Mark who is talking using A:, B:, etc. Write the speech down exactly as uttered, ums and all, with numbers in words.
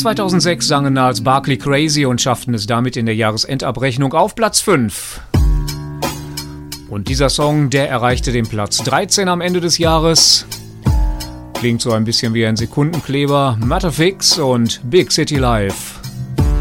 A: zweitausendsechs sangen Gnarls Barkley Crazy und schafften es damit in der Jahresendabrechnung auf Platz fünf. Und dieser Song, der erreichte den Platz dreizehn am Ende des Jahres. Klingt so ein bisschen wie ein Sekundenkleber. Matterfix und Big City Life.